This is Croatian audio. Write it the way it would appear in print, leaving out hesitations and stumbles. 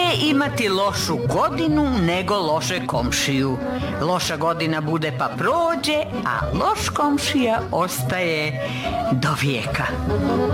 imati lošu godinu nego loše komšiju. Loša godina bude pa prođe, a loš komšija ostaje do vijeka.